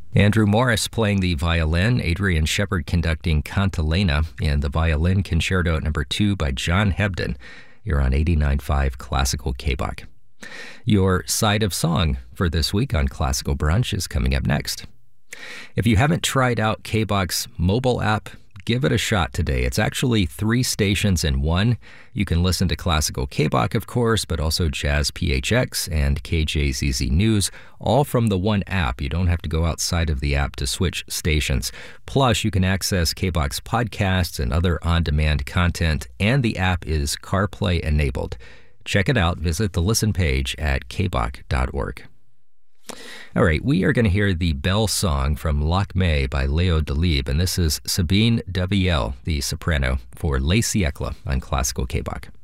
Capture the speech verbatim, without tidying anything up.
Andrew Morris playing the violin, Adrian Shepard conducting Cantilena, and the violin concerto number two by John Hebden. You're on eighty-nine point five Classical K-Bach. Your Side of Song for this week on Classical Brunch is coming up next. If you haven't tried out K-Bach's mobile app, give it a shot today. It's actually three stations in one. You can listen to Classical K-Bach, of course, but also Jazz P H X and K J Z Z News, all from the one app. You don't have to go outside of the app to switch stations. Plus, you can access K-Bach's podcasts and other on-demand content, and the app is CarPlay enabled. Check it out. Visit the listen page at k bach dot org. All right, we are going to hear the Bell Song from Lakmé by Léo Delibes, and this is Sabine Daviel, the soprano, for Les Siècles on Classical K-Bach.